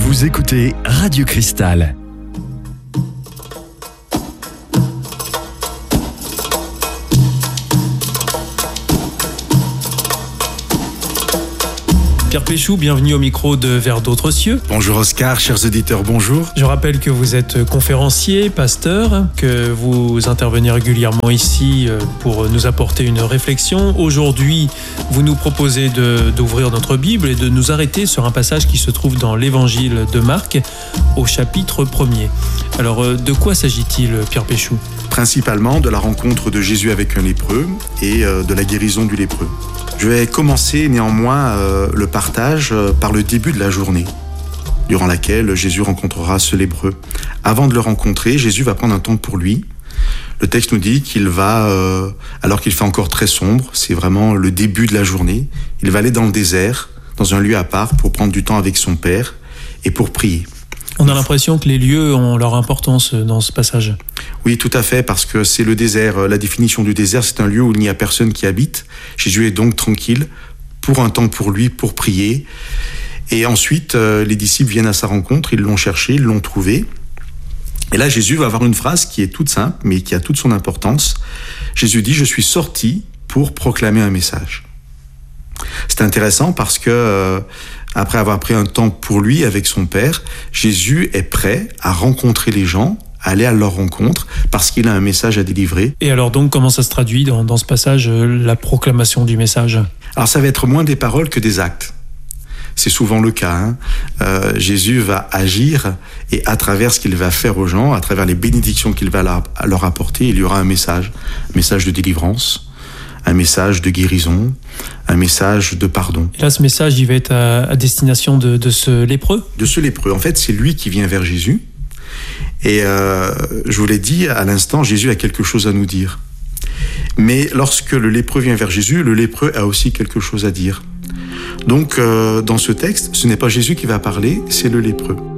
Vous écoutez Radio Cristal. Pierre Péchou, bienvenue au micro de Vers d'autres cieux. Bonjour Oscar, chers auditeurs, bonjour. Je rappelle que vous êtes conférencier, pasteur, que vous intervenez régulièrement ici pour nous apporter une réflexion. Aujourd'hui, vous nous proposez d'ouvrir notre Bible et de nous arrêter sur un passage qui se trouve dans l'Évangile de Marc, au chapitre 1er. Alors, de quoi s'agit-il, Pierre Péchou ? Principalement de la rencontre de Jésus avec un lépreux et de la guérison du lépreux. Je vais commencer néanmoins le partage par le début de la journée, durant laquelle Jésus rencontrera ce lépreux. Avant de le rencontrer, Jésus va prendre un temps pour lui. Le texte nous dit qu'il va, alors qu'il fait encore très sombre, c'est vraiment le début de la journée, il va aller dans le désert, dans un lieu à part, pour prendre du temps avec son Père et pour prier. On a l'impression que les lieux ont leur importance dans ce passage. Oui, tout à fait, parce que c'est le désert. La définition du désert, c'est un lieu où il n'y a personne qui habite. Jésus est donc tranquille pour un temps pour lui, pour prier. Et ensuite, les disciples viennent à sa rencontre, ils l'ont cherché, ils l'ont trouvé. Et là, Jésus va avoir une phrase qui est toute simple, mais qui a toute son importance. Jésus dit « Je suis sorti pour proclamer un message ». C'est intéressant parce que après avoir pris un temps pour lui avec son Père, Jésus est prêt à rencontrer les gens, à aller à leur rencontre parce qu'il a un message à délivrer. Et alors donc, comment ça se traduit dans ce passage, la proclamation du message ? Alors ça va être moins des paroles que des actes. C'est souvent le cas. Jésus va agir et à travers ce qu'il va faire aux gens, à travers les bénédictions qu'il va leur apporter, il y aura un message de délivrance, un message de guérison, un message de pardon. Et là, ce message, il va être à destination de ce lépreux ? De ce lépreux. En fait, c'est lui qui vient vers Jésus. Et je vous l'ai dit à l'instant, Jésus a quelque chose à nous dire. Mais lorsque le lépreux vient vers Jésus, le lépreux a aussi quelque chose à dire. Donc, dans ce texte, ce n'est pas Jésus qui va parler, c'est le lépreux.